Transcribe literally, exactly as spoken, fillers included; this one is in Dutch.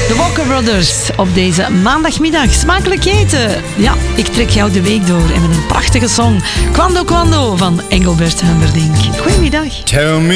De Walker Brothers op deze maandagmiddag. Smakelijk eten. Ja, ik trek jou de week door. En met een prachtige song. Quando Quando van Engelbert Humperdinck. Goedemiddag. Tell me